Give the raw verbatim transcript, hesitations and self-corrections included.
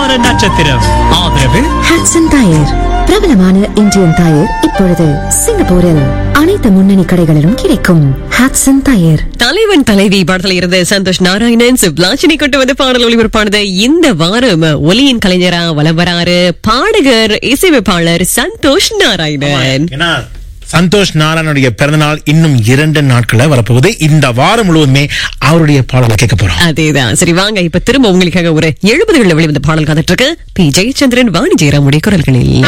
வார நட்சத்திரம். ஆதரவு ஹட்சன் டயர், பிரபலமான இந்தியன் டயர் இப்பொழுது சிங்கப்பூரில் அனைத்து முன்னணி கடைகளிலும் கிடைக்கும். ஹட்சன் டயர். தலைவன் தலைவி படத்துல இருந்த சந்தோஷ் நாராயணன் சுப்லாஷினி கொண்டு வந்த பாடல் ஒளிபரப்பானது. இந்த வாரம் ஒலியின் கலைஞரா வலம் வராரு பாடகர் இசையமைப்பாளர் சந்தோஷ் நாராயணன். சந்தோஷ் நாராயணனுடைய பிறந்தநாள் இன்னும் இரண்டு நாட்கள வரப்போகுது. இந்த வாரம் முழுவதுமே அவருடைய பாடலை கேட்க போறோம். அதேதான். சரி வாங்க இப்ப திரும்ப உங்களுக்காக ஒரு எழுபதுகளில் வெளிவந்த பாடல் காத்துட்டு இருக்கு. பி ஜெயச்சந்திரன், வாணி ஜெயராமுடைய குரல்களில்.